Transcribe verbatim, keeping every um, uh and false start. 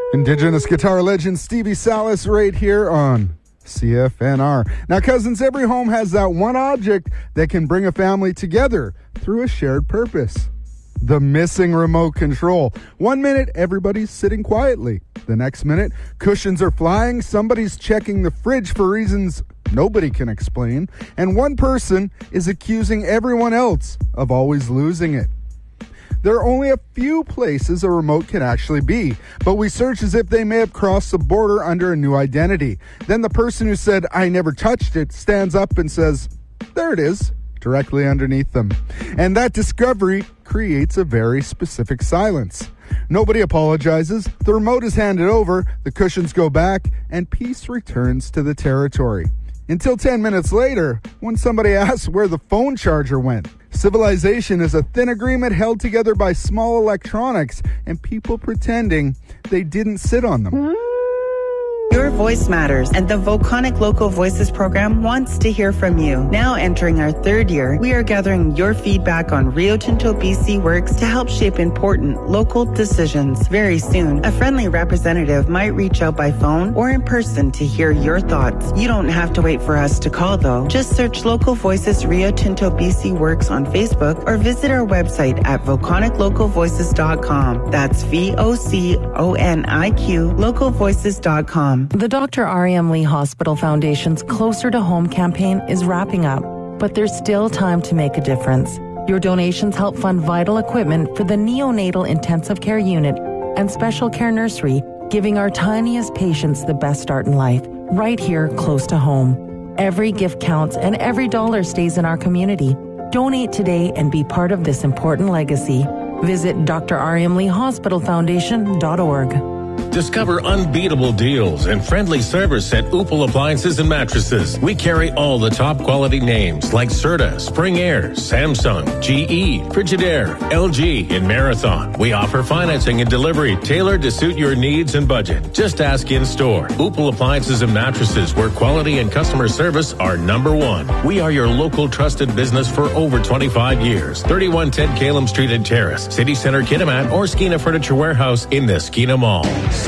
Indigenous guitar legend Stevie Salas right here on C F N R. Now, cousins, every home has that one object that can bring a family together through a shared purpose. The missing remote control. One minute, everybody's sitting quietly. The next minute, cushions are flying, somebody's checking the fridge for reasons nobody can explain, and one person is accusing everyone else of always losing it. There are only a few places a remote can actually be, but we search as if they may have crossed the border under a new identity. Then the person who said, "I never touched it," stands up and says, "There it is," directly underneath them. And that discovery creates a very specific silence. Nobody apologizes, the remote is handed over, the cushions go back, and peace returns to the territory. Until ten minutes later, when somebody asks where the phone charger went. Civilization is a thin agreement held together by small electronics and people pretending they didn't sit on them. Your voice matters, and the Volcanic Local Voices program wants to hear from you. Now entering our third year, we are gathering your feedback on Rio Tinto B C Works to help shape important local decisions. Very soon, a friendly representative might reach out by phone or in person to hear your thoughts. You don't have to wait for us to call, though. Just search Local Voices Rio Tinto B C Works on Facebook or visit our website at volcanic local voices dot com. That's V O C O N I Q, local voices dot com. The Doctor R E M Lee Hospital Foundation's Closer to Home campaign is wrapping up, but there's still time to make a difference. Your donations help fund vital equipment for the neonatal intensive care unit and special care nursery, giving our tiniest patients the best start in life, right here close to home. Every gift counts and every dollar stays in our community. Donate today and be part of this important legacy. Visit D R E M Lee Hospital Foundation dot org. Discover unbeatable deals and friendly service at Opal Appliances and Mattresses. We carry all the top quality names like Serta, Spring Air, Samsung, G E, Frigidaire, L G, and Marathon. We offer financing and delivery tailored to suit your needs and budget. Just ask in store. Opal Appliances and Mattresses, where quality and customer service are number one. We are your local trusted business for over twenty-five years. thirty-one ten Calum Street and Terrace, City Center, Kitimat, or Skeena Furniture Warehouse in the Skeena Mall.